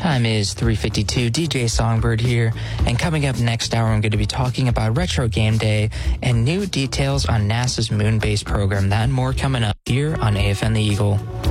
Time is 3:52. DJ Songbird here, and coming up next hour, I'm going to be talking about Retro Game Day and new details on NASA's moon base program. That and more coming up here on AFN The Eagle.